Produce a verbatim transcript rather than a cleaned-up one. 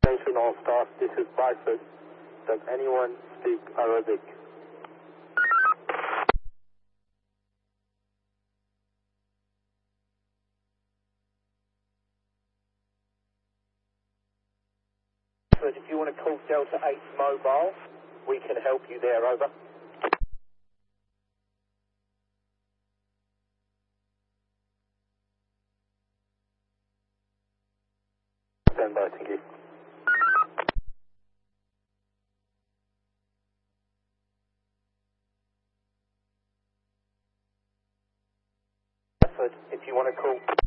Attention all staff, this is Bradford. Does anyone speak Arabic? Bradford, if you want to call Delta eight Mobile, we can help you there, over. Stand by, thank you. Bradford, if you want to call...